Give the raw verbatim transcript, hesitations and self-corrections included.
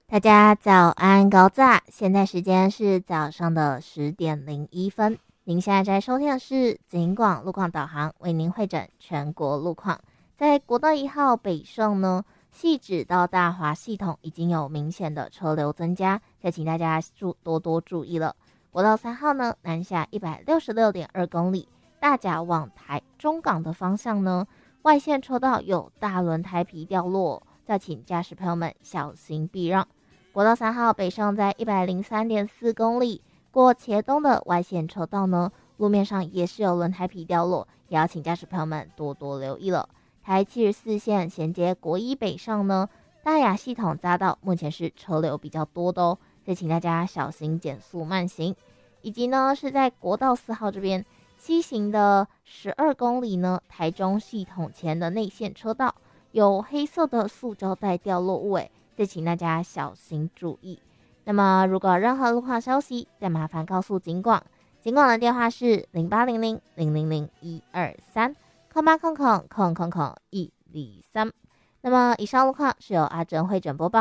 大家早安高炸，现在时间是早上的十点零一分。您现在在收听的是警广路况导航，为您汇整全国路况。在国道一号北上呢，汐止到大华系统已经有明显的车流增加，再请大家注多多注意了。国道三号呢，南下一百六十六点二公里，大甲往台中港的方向呢，外线车道有大轮胎皮掉落，再请驾驶朋友们小心避让。国道三号北上在一百零三点四公里，过茄东的外线车道呢，路面上也是有轮胎皮掉落，也要请驾驶朋友们多多留意了。台七十四线衔接国一北上呢，大雅系统匝道目前是车流比较多的哦，所以请大家小心减速慢行。以及呢是在国道四号这边西行的十二公里呢，台中系统前的内线车道有黑色的塑胶袋掉落物诶，再请大家小心注意。那么如果有任何路况消息，再麻烦告诉警广，警广的电话是零八零零零零零一二三空八空空空空空一二三。那么以上路况是由阿珍会诊播报。